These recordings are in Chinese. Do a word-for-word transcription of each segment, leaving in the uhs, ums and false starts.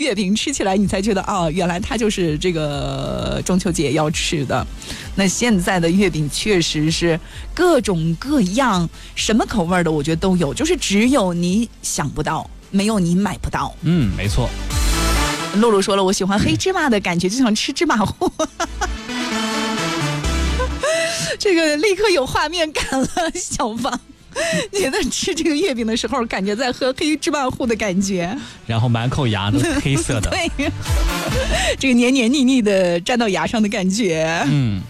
月饼吃起来你才觉得啊，原来它就是这个中秋节要吃的。那现在的月饼确实是各种各样，什么口味的我觉得都有，就是只有你想不到，没有你买不到。 嗯，没错。 露露说了，我喜欢黑芝麻的感觉，就想吃芝麻糊。这个立刻有画面感了，小芳。觉得吃这个月饼的时候，感觉在喝黑芝麻糊的感觉， 然后满口牙都黑色的， 对，这个黏黏腻腻的粘到牙上的感觉， 嗯。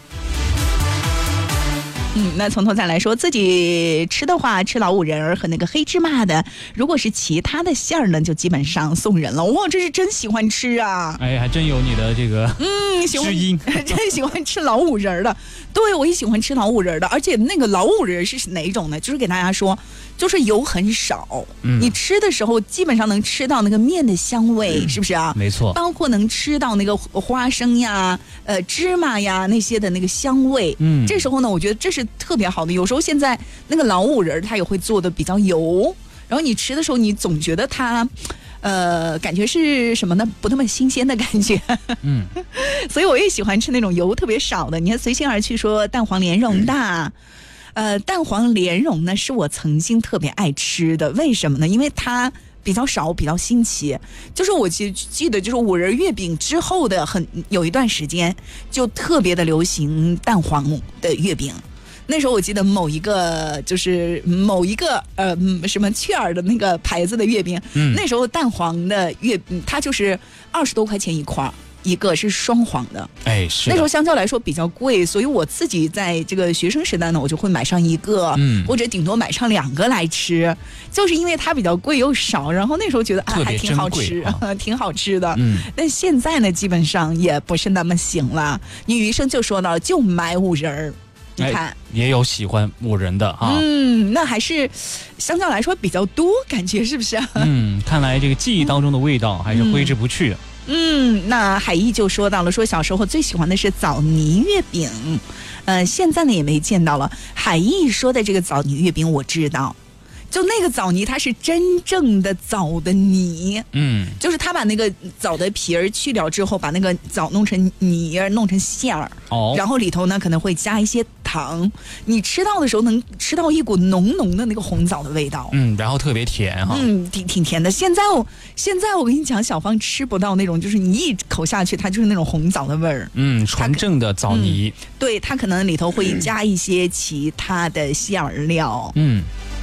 嗯，那从头再来说，自己吃的话，吃老五仁儿和那个黑芝麻的，如果是其他的馅儿呢，就基本上送人了。哇，这是真喜欢吃啊！ 哎，还真有你的这个嗯知音， 真喜欢吃老五仁儿的。对，我也喜欢吃老五仁儿的，而且那个老五仁儿是哪种呢？就是给大家说，就是油很少，嗯、你吃的时候基本上能吃到那个面的香味，嗯、是不是啊？ 没错， 包括能吃到那个花生呀、呃芝麻呀那些的那个香味。嗯，这时候呢，我觉得这是特别好的。有时候现在那个老五仁它也会做的比较油，然后你吃的时候你总觉得它呃感觉是什么呢，不那么新鲜的感觉。嗯，所以我也喜欢吃那种油特别少的。你看随心而去说蛋黄莲蓉的、嗯、呃蛋黄莲蓉呢是我曾经特别爱吃的。为什么呢？因为它比较少，比较新奇。就是我记记得，就是五仁月饼之后的很有一段时间，就特别的流行蛋黄的月饼。那时候我记得某一个就是某一个呃什么雀儿的那个牌子的月饼，嗯、那时候蛋黄的月它就是二十多块钱一块，一个是双黄的。 哎，是的。 那时候相较来说比较贵，所以我自己在这个学生时代呢，我就会买上一个，嗯、或者顶多买上两个来吃，就是因为它比较贵又少，然后那时候觉得啊还挺好吃，啊、挺好吃的。嗯，但现在呢，基本上也不是那么行了。你余生就说到了，就买五仁儿。你看、哎、 也有喜欢五仁的啊， 嗯，那还是相较来说比较多，感觉是不是、啊？ 嗯，看来这个记忆当中的味道还是挥之不去。 嗯，嗯那海毅就说到了，说小时候最喜欢的是枣泥月饼，呃，现在呢也没见到了。海毅说的这个枣泥月饼我知道。就那个枣泥，它是真正的枣的泥，嗯，就是他把那个枣的皮儿去掉之后，把那个枣弄成泥儿，弄成馅儿，哦，然后里头呢可能会加一些糖，你吃到的时候能吃到一股浓浓的那个红枣的味道， 嗯，然后特别甜哈， 嗯，挺挺甜的。现在我现在我跟你讲，小芳吃不到那种，就是你一口下去，它就是那种红枣的味儿， 嗯，纯正的枣泥， 嗯、对，它可能里头会加一些其他的馅儿料，嗯。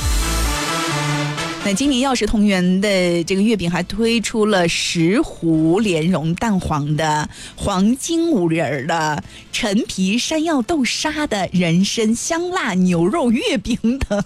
那今年药食同源的这个月饼还推出了石斛莲蓉蛋黄的、黄金五仁的、陈皮山药豆沙的、人参香辣牛肉月饼等。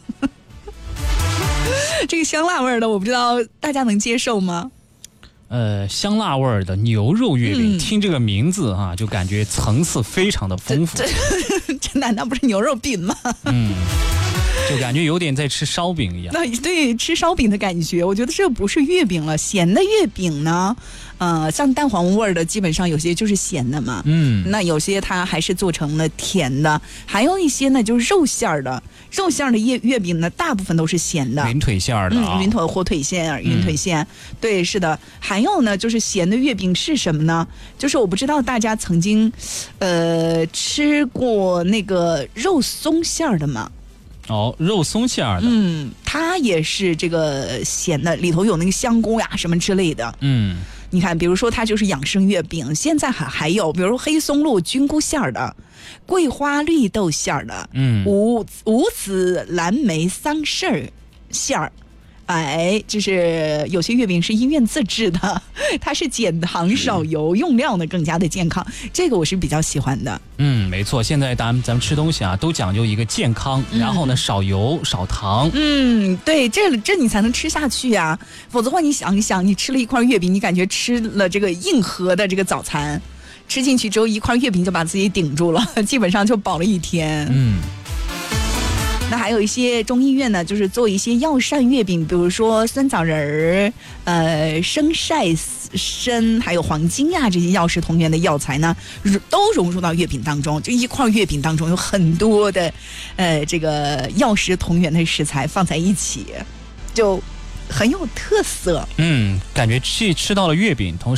这个香辣味的我不知道大家能接受吗？ 呃，香辣味儿的牛肉月饼，嗯、听这个名字啊，就感觉层次非常的丰富。 这, 这, 这难道不是牛肉饼吗？ 嗯。就感觉有点在吃烧饼一样。 那对，吃烧饼的感觉，我觉得这不是月饼了。咸的月饼呢，呃，像蛋黄味儿的，基本上有些就是咸的嘛。嗯，那有些它还是做成了甜的，还有一些呢就是肉馅儿的。肉馅儿的月月饼呢，大部分都是咸的。 云腿馅儿的、啊， 嗯，云腿、火腿馅、云腿馅，嗯、对，是的。还有呢，就是咸的月饼是什么呢？就是我不知道大家曾经，呃，吃过那个肉松馅儿的吗？ 哦，肉松馅儿的， 嗯，它也是这个咸的，里头有那个香菇呀什么之类的。嗯，你看，比如说它就是养生月饼，现在还还有，比如说黑松露菌菇馅儿的，桂花绿豆馅儿的，嗯，五五子蓝莓桑葚馅儿。哎，就是有些月饼是医院自制的，它是减糖少油，用料呢更加的健康，这个我是比较喜欢的。 嗯，没错，现在咱们咱们吃东西啊，都讲究一个健康，嗯、然后呢少油少糖。 嗯，对，这这你才能吃下去呀、啊，否则的话你想一想，你吃了一块月饼，你感觉吃了这个硬核的这个早餐，吃进去之后一块月饼就把自己顶住了，基本上就饱了一天。嗯。那还有一些中医院呢，就是做一些药膳月饼，比如说酸枣仁儿、呃生晒参，还有黄金呀、啊、这些药食同源的药材呢，都融入到月饼当中。这一块月饼当中有很多的，呃这个药食同源的食材放在一起，就很有特色。 嗯，感觉既吃到了月饼，同时